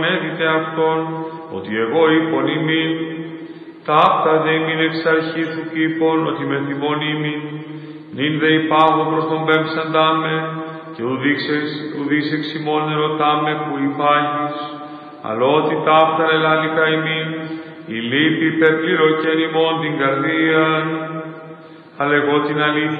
Μέδειτε αυτόν, ότι εγώ είπον ημίν, ταύτα δε ημίν εξ αρχήθου κήπων, ότι με θυμών ημίν, νυν δε υπάγω προς τον πέμψαντά με, και ουδείς εξ ημών ερωτάμε που υπάγεις, αλλά ότι ταύτα ελάλικα ημίν, η λύπη υπερπληρωκέν ημών την καρδίαν, αλλά εγώ την αλήθεια